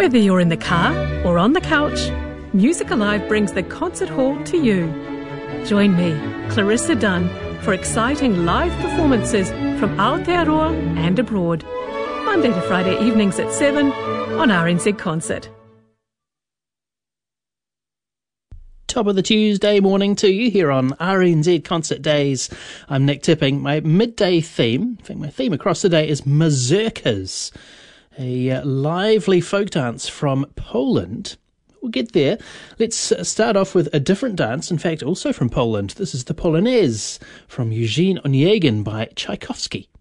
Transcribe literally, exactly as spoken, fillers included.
Whether you're in the car or on the couch, Music Alive brings the concert hall to you. Join me, Clarissa Dunn, for exciting live performances from Aotearoa and abroad. Monday to Friday evenings at seven on R N Z Concert. Top of the Tuesday morning to you here on R N Z Concert Days. I'm Nick Tipping. My midday theme, in fact my theme across the day is mazurkas, a uh, lively folk dance from Poland. We'll get there. Let's start off with a different dance, in fact also from Poland. This is the Polonaise from Eugene Onegin by Tchaikovsky.